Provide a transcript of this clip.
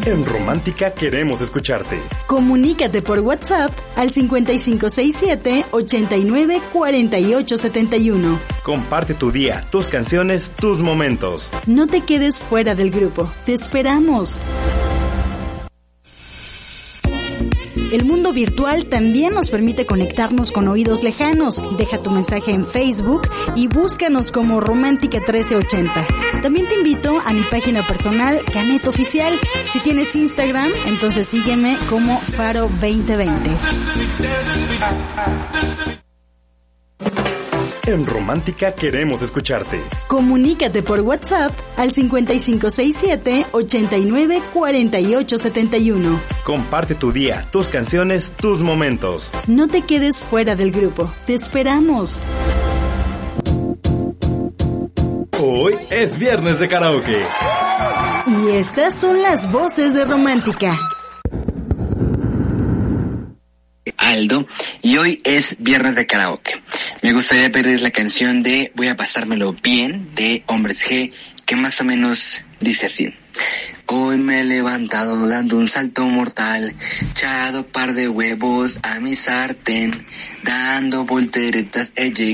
En Romántica queremos escucharte. Comunícate por WhatsApp al 5567-894871. Comparte tu día, tus canciones, tus momentos. No te quedes fuera del grupo. Te esperamos. El mundo virtual también nos permite conectarnos con oídos lejanos. Deja tu mensaje en Facebook y búscanos como Romántica 1380. También te invito a mi página personal, Canet Oficial. Si tienes Instagram, entonces sígueme como Faro 2020. En Romántica queremos escucharte. Comunícate por WhatsApp al 5567-894871. Comparte tu día, tus canciones, tus momentos. No te quedes fuera del grupo. Te esperamos. Hoy es viernes de karaoke. Y estas son las voces de Romántica. Aldo, y hoy es viernes de karaoke. Me gustaría pedirles la canción de Voy a pasármelo bien de Hombres G, que más o menos dice así. Hoy me he levantado dando un salto mortal, echado par de huevos a mi sartén, dando volteretas he llegado